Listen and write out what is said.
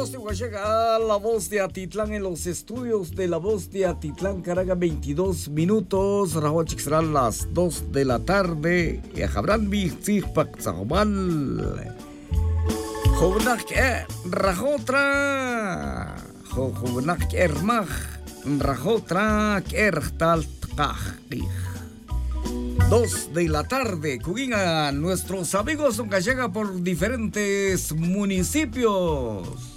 amigos, llega La Voz de Atitlán en los estudios de La Voz de Atitlán, Caraga, 22 minutos. Rajochik serán las 2 de la tarde. Y habrán visto Zahomal. Jovenak Rajotra. Jovenak Ermach. Rajotra Ertal Tkaj. 2 de la tarde, Cuguín, nuestros amigos que llegan por diferentes municipios.